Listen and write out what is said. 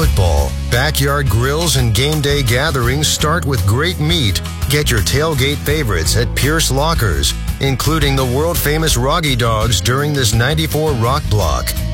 football. Backyard grills and game day gatherings start with great meat. Get your tailgate favorites at Pierce Lockers, including the world-famous Roggy Dogs during this 94 Rock Block.